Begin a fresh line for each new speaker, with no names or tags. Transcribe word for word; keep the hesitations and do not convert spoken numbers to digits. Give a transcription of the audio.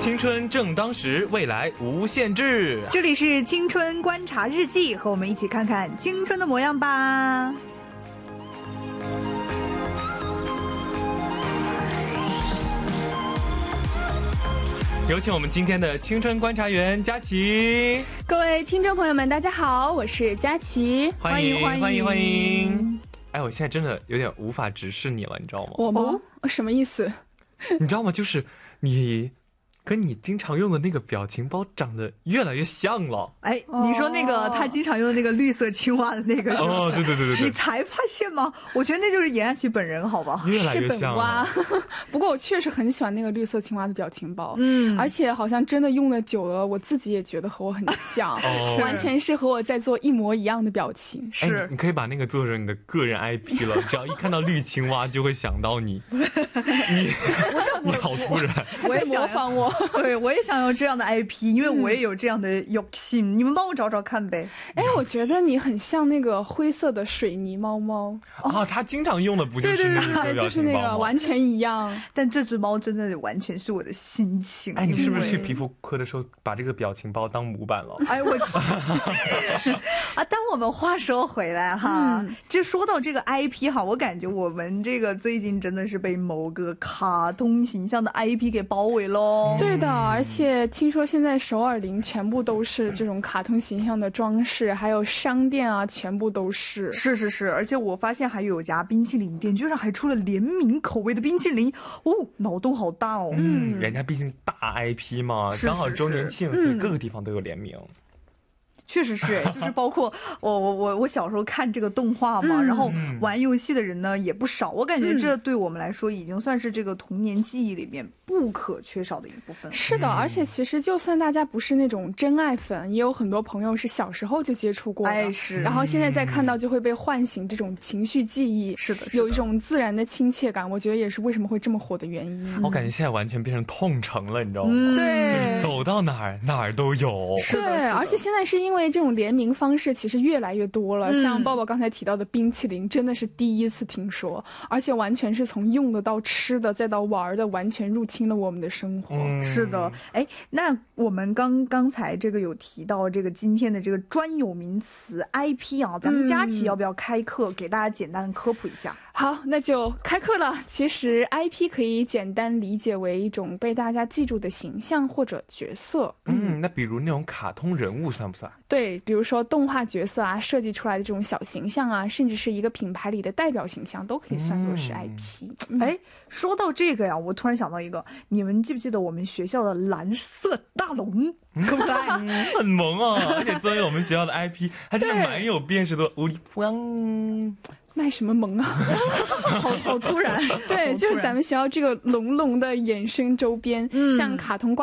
青春正当时，未来无限制。
这里是青春观察日记，和我们一起看看青春的模样吧。
有请我们今天的青春观察员佳琪。
各位听众朋友们大家好，我是佳琪，
欢迎
欢迎
欢迎欢迎。哎，我现在真的有点无法直视你了，你知道吗？
我吗、哦、什么意思？
你知道吗？就是你跟你经常用的那个表情包长得越来越像了。
哎，你说那个、哦、他经常用的那个绿色青蛙的那个是不是？
哦，对对对对对，
你才发现吗？我觉得那就是严佳琪本人，好吧？
越来越像了。
是本蛙。不过我确实很喜欢那个绿色青蛙的表情包，
嗯，
而且好像真的用了久了，我自己也觉得和我很像，哦、完全是和我在做一模一样的表情。
是，
哎、你可以把那个做成你的个人 I P 了，只要一看到绿青蛙就会想到你。你你好突然，
我也
模仿我。
对，我也想要这样的 I P， 因为我也有这样的욕심、嗯、你们帮我找找看呗。
哎，我觉得你很像那个灰色的水泥猫猫
啊，他经常用的不就是那个表情包吗？
对对对，就是那个完全一样。
但这只猫真的完全是我的心情。
哎，你是不是去皮肤科的时候把这个表情包当模板了？
哎，我去啊！但我们话说回来哈，嗯、就说到这个 I P 哈，我感觉我们这个最近真的是被某个卡通形象的 I P 给包围喽。
对的，而且听说现在首尔林全部都是这种卡通形象的装饰，还有商店啊，全部都是。
是是是，而且我发现还有家冰淇淋店居然还出了联名口味的冰淇淋，哦，脑洞好大哦。
嗯，人家毕竟大 I P 嘛，
是是是
刚好周年庆，所以各个地方都有联名。嗯，
确实是，就是包括我我我我小时候看这个动画嘛、嗯，然后玩游戏的人呢也不少，我感觉这对我们来说已经算是这个童年记忆里面不可缺少的一部分。
是的，而且其实就算大家不是那种真爱粉，也有很多朋友是小时候就接触过的，
哎是，
然后现在再看到就会被唤醒这种情绪记忆，
是的，是的，
有一种自然的亲切感，我觉得也是为什么会这么火的原因。
我感觉现在完全变成痛城了，你知道吗？
嗯、对，
就是走到哪儿哪儿都有。
是的，对，而且现在是因为这种联名方式其实越来越多了、嗯、像抱抱刚才提到的冰淇淋真的是第一次听说，而且完全是从用的到吃的再到玩的完全入侵了我们的生活、
嗯、是的。哎，那我们刚刚才这个有提到这个今天的这个专有名词 I P 啊，咱们佳琪要不要开课、嗯、给大家简单科普一下？
好，那就开课了。其实 I P 可以简单理解为一种被大家记住的形象或者角色。
嗯，那比如那种卡通人物算不算？
对，比如说动画角色啊，设计出来的这种小形象啊，甚至是一个品牌里的代表形象，都可以算作是 I P。
哎、嗯，说到这个呀，我突然想到一个，你们记不记得我们学校的蓝色大龙？可不可爱？
很萌啊！而且作为我们学校的 I P， 还真的蛮有辨识度。无力风。
卖什么萌啊？
好好突然。
对，就是咱们学校这个龙龙的衍生周边，嗯、像卡通挂